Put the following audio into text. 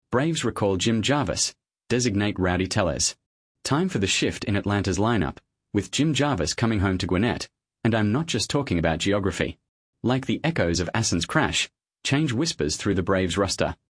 Braves recall Jim Jarvis, designate Rowdy Tellez. Time for the shift in Atlanta's lineup, with Jim Jarvis coming home to Gwinnett, and I'm not just talking about geography. Like the echoes of Assen's crash, change whispers through the Braves roster.